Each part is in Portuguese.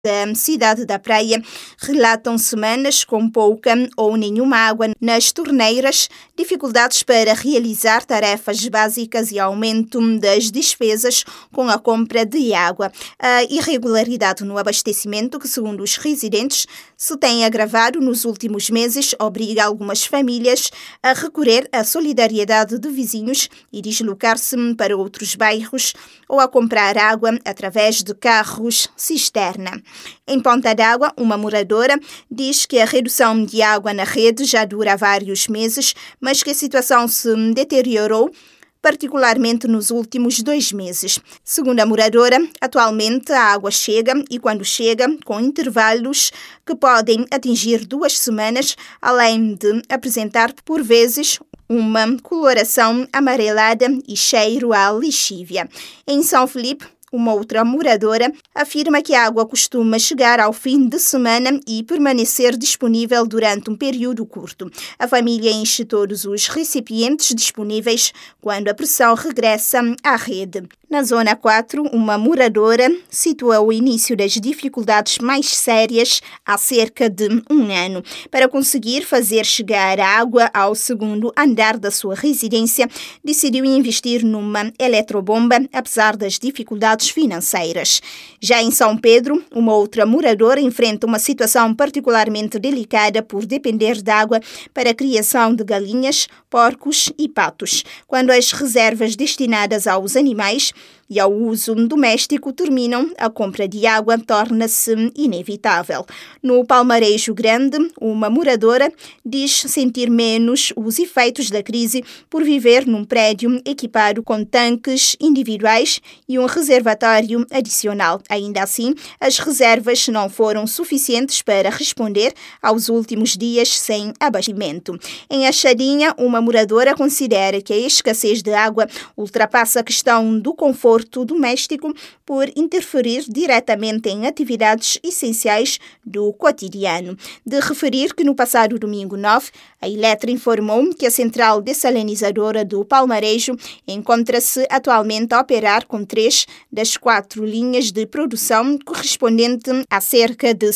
da cidade da Praia relatam semanas com pouca ou nenhuma água nas torneiras, dificuldades para realizar tarefas básicas e aumento das despesas com a compra de água. A irregularidade no abastecimento, que segundo os residentes se tem agravado nos últimos meses, obriga algumas famílias a recorrer à solidariedade de vizinhos e deslocar-se para outros bairros ou a comprar água através de carros cisterna. Em Ponta d'Água, uma moradora diz que a redução de água na rede já dura vários meses, mas que a situação se deteriorou, particularmente nos últimos 2 meses. Segundo a moradora, atualmente a água chega e quando chega, com intervalos que podem atingir 2 semanas, além de apresentar, por vezes, uma coloração amarelada e cheiro a lixívia. Em São Felipe, uma outra moradora afirma que a água costuma chegar ao fim de semana e permanecer disponível durante um período curto. A família enche todos os recipientes disponíveis quando a pressão regressa à rede. Na Zona 4, uma moradora situa o início das dificuldades mais sérias há cerca de 1 ano. Para conseguir fazer chegar a água ao segundo andar da sua residência, decidiu investir numa eletrobomba, apesar das dificuldades financeiras. Já em São Pedro, uma outra moradora enfrenta uma situação particularmente delicada por depender de água para a criação de galinhas, porcos e patos. Quando as reservas destinadas aos animais e ao uso doméstico terminam, a compra de água torna-se inevitável. No Palmarejo Grande, uma moradora diz sentir menos os efeitos da crise por viver num prédio equipado com tanques individuais e um reservatório adicional. Ainda assim, as reservas não foram suficientes para responder aos últimos dias sem abastecimento. Em Achadinha, uma moradora considera que a escassez de água ultrapassa a questão do conforto doméstico por interferir diretamente em atividades essenciais do cotidiano. De referir que no passado domingo 9, a Eletra informou que a central dessalinizadora do Palmarejo encontra-se atualmente a operar com 3 das 4 linhas de produção, correspondente a cerca de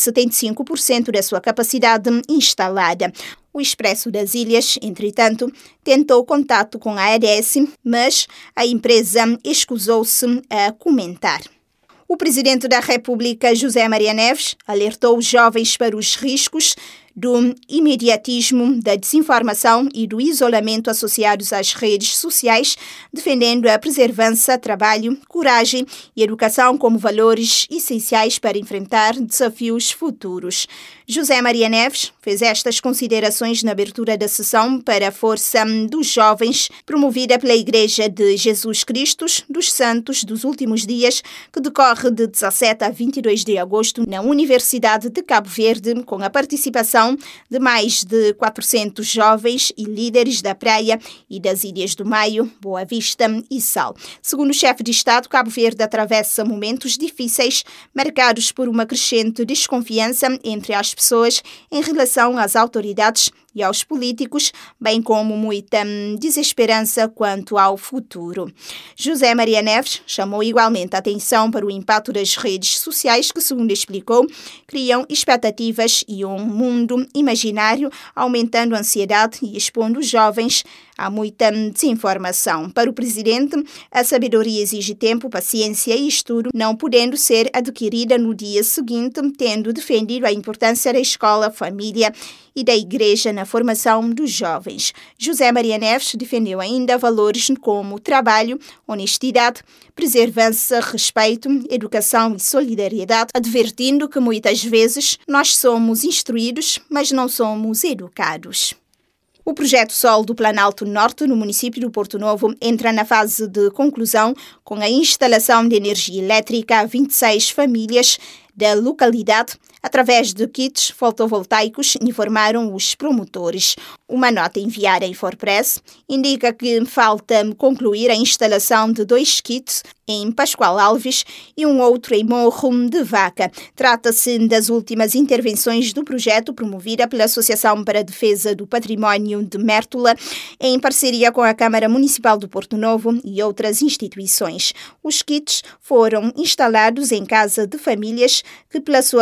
75% da sua capacidade instalada. O Expresso das Ilhas, entretanto, tentou contato com a ADS, mas a empresa escusou-se a comentar. O presidente da República, José Maria Neves, alertou os jovens para os riscos do imediatismo, da desinformação e do isolamento associados às redes sociais, defendendo a perseverança, trabalho, coragem e educação como valores essenciais para enfrentar desafios futuros. José Maria Neves fez estas considerações na abertura da sessão para a Força dos Jovens, promovida pela Igreja de Jesus Cristo dos Santos dos Últimos Dias, que decorre de 17 a 22 de agosto na Universidade de Cabo Verde, com a participação de mais de 400 jovens e líderes da Praia e das Ilhas do Maio, Boa Vista e Sal. Segundo o chefe de Estado, Cabo Verde atravessa momentos difíceis, marcados por uma crescente desconfiança entre as pessoas em relação às autoridades e aos políticos, bem como muita desesperança quanto ao futuro. José Maria Neves chamou igualmente a atenção para o impacto das redes sociais que, segundo explicou, criam expectativas e um mundo imaginário, aumentando a ansiedade e expondo os jovens a muita desinformação. Para o presidente, a sabedoria exige tempo, paciência e estudo, não podendo ser adquirida no dia seguinte, tendo defendido a importância da escola, família e da igreja na formação dos jovens. José Maria Neves defendeu ainda valores como trabalho, honestidade, perseverança, respeito, educação e solidariedade, advertindo que muitas vezes nós somos instruídos, mas não somos educados. O projeto Sol do Planalto Norte, no município do Porto Novo, entra na fase de conclusão com a instalação de energia elétrica a 26 famílias da localidade através de kits fotovoltaicos, informaram os promotores. Uma nota enviada em Forpress indica que falta concluir a instalação de 2 kits em Pascoal Alves e um outro em Morro de Vaca. Trata-se das últimas intervenções do projeto promovida pela Associação para a Defesa do Património de Mértola, em parceria com a Câmara Municipal do Porto Novo e outras instituições. Os kits foram instalados em casa de famílias que, pela sua